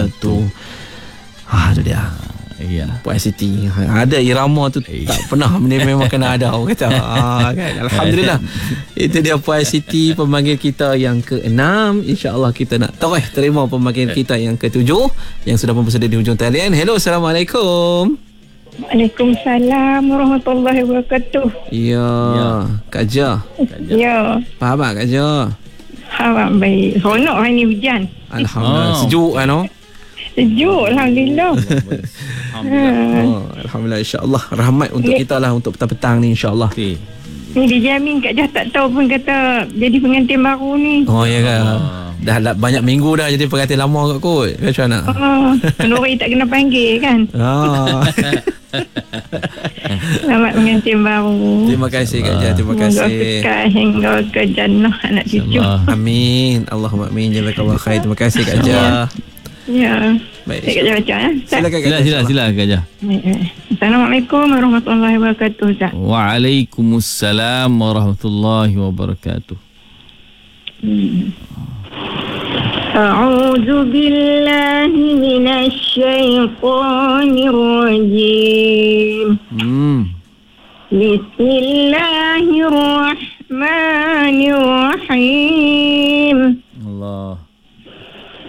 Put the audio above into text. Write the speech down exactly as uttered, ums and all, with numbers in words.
wabarakatuh. Ah, tu dia. Ya. Puan Siti ada irama tu Eh. tak pernah ni memang kena ada orang kata. Ah, kan? Alhamdulillah. Itu dia Puan Siti pemanggil kita yang keenam. InsyaAllah kita nak terus terima pemanggil kita yang ketujuh yang sudah pun bersedia di hujung talian. Hello, Assalamualaikum. Waalaikumsalam warahmatullahi wabarakatuh. Ya, Ya. Kak Ja. Ya, Faham tak Kak Ja? awak baik. Seronok hari ni hujan. Alhamdulillah. Oh. Sejuk kan? Oh? Sejuk, Alhamdulillah. Alhamdulillah. Oh, Alhamdulillah, insyaAllah rahmat untuk Ya. kita lah untuk petang-petang ni, insyaAllah. Okey. Ni dijamin Kak Jah tak tahu pun kata jadi pengantin baru ni. Oh ya kan. Oh. Dah lah, banyak minggu dah jadi pengantin lama kat kot. Macam mana? Oh, Nuri tak kena panggil kan. Ah. Selamat pengantin baru. Terima kasih Kak Ja, terima Semoga kasih. kekal hingga ke jannah anak cucu. InsyaAllah. Amin. Allahumma amin. Jazakallah khair. Terima kasih Kak Ja. Ya. Baik. Saya Kak Jah baca ya. Ustaz. Silakan Kak Sila Ja. sila sila Kak Jah. Baik, baik. Assalamualaikum warahmatullahi wabarakatuh. Ustaz. Waalaikumsalam warahmatullahi wabarakatuh. أعوذ بالله من الشيطان الرجيم Hmm. بسم الله الرحمن الرحيم